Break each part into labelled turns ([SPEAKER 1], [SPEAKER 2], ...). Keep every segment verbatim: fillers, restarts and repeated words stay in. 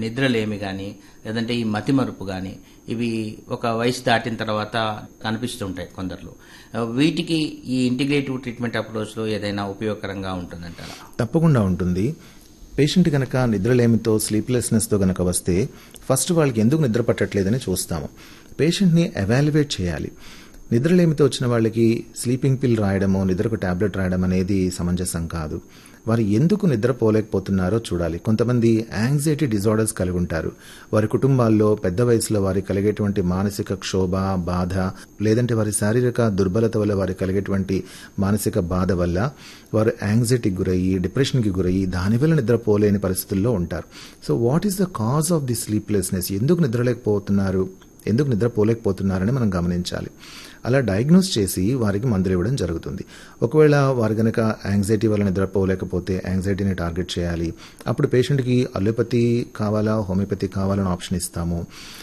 [SPEAKER 1] నిద్రలేమి కానీ లేదంటే ఈ మతిమరుపు కానీ ఇవి ఒక వయసు దాటిన తర్వాత కనిపిస్తుంటాయి కొందరిలో. వీటికి ఈ ఇంటిగ్రేటివ్ ట్రీట్మెంట్ అప్రోచ్లో ఏదైనా ఉపయోగకరంగా ఉంటుందంటారా?
[SPEAKER 2] తప్పకుండా ఉంటుంది. పేషెంట్ కనుక నిద్రలేమితో స్లీప్లెస్నెస్తో కనుక వస్తే ఫస్ట్ వాళ్ళకి ఎందుకు నిద్ర పట్టట్లేదని చూస్తాము. పేషెంట్ని ఎవాల్యుయేట్ చేయాలి. నిద్రలేమితో వచ్చిన వాళ్ళకి స్లీపింగ్ పిల్ రాయడము, నిద్రకు టాబ్లెట్ రాయడం అనేది సమంజసం కాదు. వారు ఎందుకు నిద్రపోలేకపోతున్నారో చూడాలి. కొంతమంది యాంగ్జైటీ డిజార్డర్స్ కలిగి ఉంటారు. వారి కుటుంబాల్లో పెద్ద వయసులో వారికి కలిగేటువంటి మానసిక క్షోభ, బాధ, లేదంటే వారి శారీరక దుర్బలత వల్ల వారికి కలిగేటువంటి మానసిక బాధ వల్ల వారు యాంగ్జైటీకి గురయ్యి, డిప్రెషన్కి గురయ్యి దానివల్ల నిద్రపోలేని పరిస్థితుల్లో ఉంటారు. So what is the cause of the sleeplessness? ఎందుకు నిద్రలేకపోతున్నారు, ఎందుకు నిద్రపోలేకపోతున్నారని మనం గమనించాలి. అలా డయాగ్నోస్ చేసి వారికి మందులు ఇవ్వడం జరుగుతుంది. ఒకవేళ వారు కనుక యాంగ్జైటీ వల్ల నిద్రపోలేకపోతే యాంగ్జైటీని టార్గెట్ చేయాలి. అప్పుడు పేషెంట్కి అలోపతి కావాలా, హోమియోపతి కావాలని ఆప్షన్ ఇస్తాము.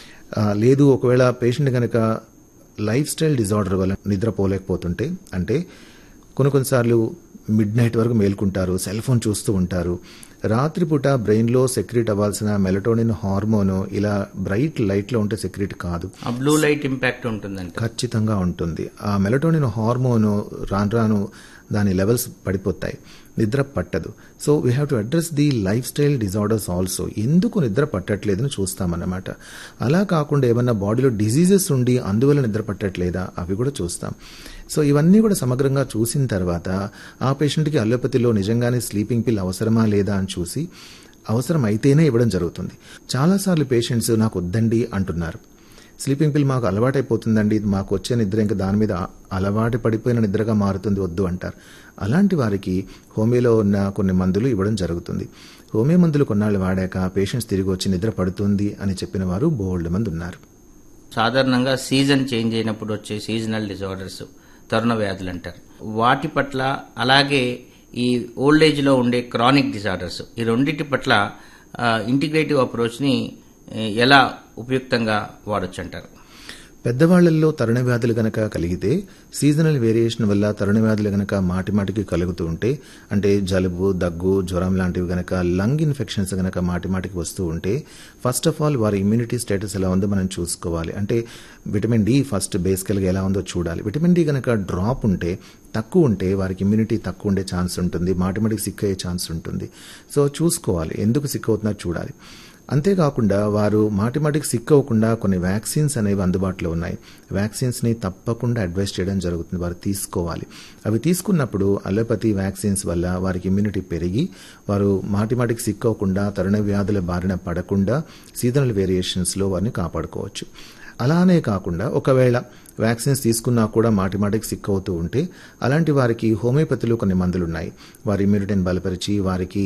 [SPEAKER 2] లేదు, ఒకవేళ పేషెంట్ కనుక లైఫ్ స్టైల్ డిజార్డర్ వల్ల నిద్రపోలేకపోతుంటే, అంటే కొన్ని కొన్నిసార్లు మిడ్ నైట్ వరకు మేల్కుంటారు, సెల్ ఫోన్ చూస్తూ ఉంటారు, రాత్రిపూట బ్రెయిన్లో సెక్రీట్ అవ్వాల్సిన మెలటోనిన్ హార్మోన్ ఇలా బ్రైట్ లైట్లో ఉంటే సెక్రీట్ కాదు,
[SPEAKER 1] బ్లూ లైట్ ఇంపాక్ట్ ఉంటుందండి.
[SPEAKER 2] ఖచ్చితంగా ఉంటుంది. ఆ మెలటోనిన్ హార్మోన్ రాను రాను దాని లెవెల్స్ పడిపోతాయి, నిద్ర పట్టదు. So we have to address the life style disorders also. ఎందుకు నిద్ర పట్టట్లేదని చూస్తామన్నమాట. అలా కాకుండా ఏమన్నా బాడీలో డిజీజెస్ ఉండి అందువల్ల నిద్ర పట్టట్లేదా అవి కూడా చూస్తాం. సో ఇవన్నీ కూడా సమగ్రంగా చూసిన తర్వాత ఆ పేషెంట్కి అలోపతిలో నిజంగానే స్లీపింగ్ పిల్ అవసరమా లేదా అని చూసి అవసరం అయితేనే ఇవ్వడం జరుగుతుంది. చాలాసార్లు పేషెంట్స్ నాకు వద్దండి అంటున్నారు. స్లీపింగ్ పిల్ మాకు అలవాటైపోతుందండి, మాకు వచ్చే నిద్ర ఇంకా దాని మీద అలవాటు పడిపోయిన నిద్రగా మారుతుంది, వద్దు అంటారు. అలాంటి వారికి హోమియోలో ఉన్న కొన్ని మందులు ఇవ్వడం జరుగుతుంది. హోమియో మందులు కొన్నాళ్ళు వాడాక పేషెంట్స్ తిరిగి వచ్చి నిద్ర పడుతుంది అని చెప్పిన వారు బోల్డ్ మంది ఉన్నారు.
[SPEAKER 1] సాధారణంగా సీజన్ చేంజ్ అయినప్పుడు వచ్చే సీజనల్ డిజార్డర్స్, తరుణ వ్యాధులు అంటారు, వాటి పట్ల అలాగే ఈ ఓల్డ్ ఏజ్లో ఉండే క్రానిక్ డిజార్డర్స్, ఈ రెండింటి పట్ల ఇంటిగ్రేటివ్ అప్రోచ్ని ఎలా ఉపయుక్తంగా వాడొచ్చు అంటారు?
[SPEAKER 2] పెద్దవాళ్లలో తరుణ వ్యాధులు గనక కలిగితే, సీజనల్ వేరియేషన్ వల్ల తరుణ వ్యాధులు గనక మాటి మాటికి కలుగుతూ ఉంటే, అంటే జలుబు, దగ్గు, జ్వరం లాంటివి గనక, లంగ్ ఇన్ఫెక్షన్స్ గనక మాటి మాటికి వస్తూ ఉంటే, ఫస్ట్ ఆఫ్ ఆల్ వారి ఇమ్యూనిటీ స్టేటస్ ఎలా ఉందో మనం చూసుకోవాలి. అంటే విటమిన్ డి ఫస్ట్ బేసికల్గా ఎలా ఉందో చూడాలి. విటమిన్ డి గనక డ్రాప్ ఉంటే, తక్కువ ఉంటే వారికి ఇమ్యూనిటీ తక్కువ ఉండే ఛాన్స్ ఉంటుంది, మాటి మాటికి సిక్ అయ్యే ఛాన్స్ ఉంటుంది. సో చూసుకోవాలి, ఎందుకు సిక్ అవుతున్నారో చూడాలి. అంతేకాకుండా వారు మాటి మాటికి సిక్ అవ్వకుండా కొన్ని వ్యాక్సిన్స్ అనేవి అందుబాటులో ఉన్నాయి. వ్యాక్సిన్స్ని తప్పకుండా అడ్వైస్ చేయడం జరుగుతుంది, వారు తీసుకోవాలి. అవి తీసుకున్నప్పుడు అలోపతి వ్యాక్సిన్స్ వల్ల వారికి ఇమ్యూనిటీ పెరిగి వారు మాటి మాటికి సిక్ అవ్వకుండా, తరుణ వ్యాధుల బారిన పడకుండా సీజనల్ వేరియేషన్స్లో వారిని కాపాడుకోవచ్చు. అలానే కాకుండా ఒకవేళ వ్యాక్సిన్స్ తీసుకున్నా కూడా మాటి మాటికి సిక్ అవుతూ ఉంటే, అలాంటి వారికి హోమియోపతిలో కొన్ని మందులు ఉన్నాయి. వారి ఇమ్యూనిటీని బలపరిచి వారికి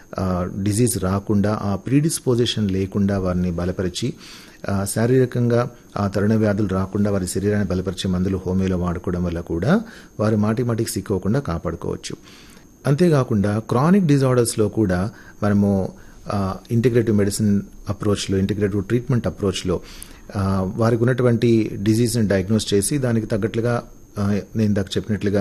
[SPEAKER 2] డిజీజ్ రాకుండా, ఆ ప్రీడిస్పోజిషన్ లేకుండా వారిని బలపరిచి, శారీరకంగా ఆ తరుణ వ్యాధులు రాకుండా వారి శరీరాన్ని బలపరిచే మందులు హోమియోలో వాడుకోవడం వల్ల కూడా వారు మాటి మాటికి సిక్ అవ్వకుండా కాపాడుకోవచ్చు. అంతేకాకుండా క్రానిక్ డిజార్డర్స్లో కూడా మనము ఇంటిగ్రేటివ్ మెడిసిన్ అప్రోచ్లో, ఇంటిగ్రేటివ్ ట్రీట్మెంట్ అప్రోచ్లో వారికి ఉన్నటువంటి డిజీజ్ని డయాగ్నోస్ చేసి దానికి తగ్గట్లుగా నేను ఇందాక చెప్పినట్లుగా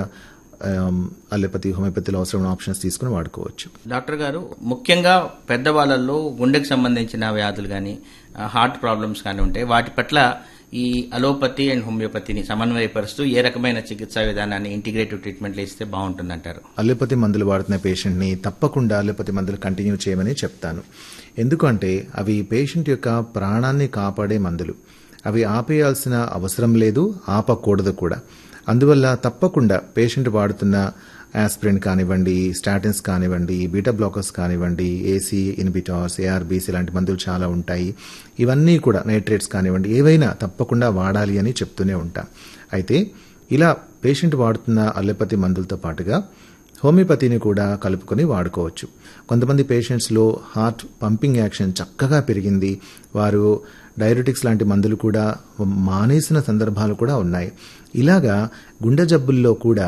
[SPEAKER 2] అలోపతి, హోమియోపతిలో అవసరమైన ఆప్షన్స్ తీసుకుని వాడుకోవచ్చు.
[SPEAKER 1] డాక్టర్ గారు, ముఖ్యంగా పెద్దవాళ్ళల్లో గుండెకు సంబంధించిన వ్యాధులు కానీ, హార్ట్ ప్రాబ్లమ్స్ కానీ ఉంటాయి. వాటి పట్ల ఈ అలోపతి అండ్ హోమియోపతిని సమన్వయపరుస్తూ ఏ రకమైన చికిత్సా విధానాన్ని ఇంటిగ్రేటివ్ ట్రీట్మెంట్లో ఇస్తే బాగుంటుందంటారు?
[SPEAKER 2] అలోపతి మందులు వాడుతున్న పేషెంట్ని తప్పకుండా అలోపతి మందులు కంటిన్యూ చేయమని చెప్తాను. ఎందుకంటే అవి పేషెంట్ యొక్క ప్రాణాన్ని కాపాడే మందులు. అవి ఆపేయాల్సిన అవసరం లేదు, ఆపకూడదు కూడా. అందువల్ల తప్పకుండా పేషెంట్ వాడుతున్న ఆస్పిరిన్ కానివ్వండి, స్టాటిన్స్ కానివ్వండి, బీటా బ్లాకర్స్ కానివ్వండి, ఏసీ ఇన్హిబిటార్స్, ఏఆర్బీస్ ఇలాంటి మందులు చాలా ఉంటాయి. ఇవన్నీ కూడా నైట్రేట్స్ కానివ్వండి, ఏవైనా తప్పకుండా వాడాలి అని చెప్తూనే ఉంటాం. అయితే ఇలా పేషెంట్ వాడుతున్న అలోపతి మందులతో పాటుగా హోమియోపతిని కూడా కలుపుకొని వాడుకోవచ్చు. కొంతమంది పేషెంట్స్లో హార్ట్ పంపింగ్ యాక్షన్ చక్కగా పెరిగింది, వారు డైరెటిక్స్ లాంటి మందులు కూడా మానేసిన సందర్భాలు కూడా ఉన్నాయి. ఇలాగా గుండె జబ్బుల్లో కూడా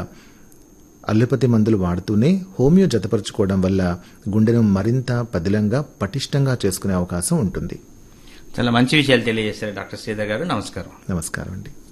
[SPEAKER 2] అలోపతి మందులు వాడుతూనే హోమియో జతపరుచుకోవడం వల్ల గుండెను మరింత పదిలంగా, పటిష్టంగా చేసుకునే అవకాశం ఉంటుంది.
[SPEAKER 1] చాలా మంచి విషయాలు తెలియజేశారు డాక్టర్ శ్రీధర్ గారు. నమస్కారం.
[SPEAKER 2] నమస్కారం అండి.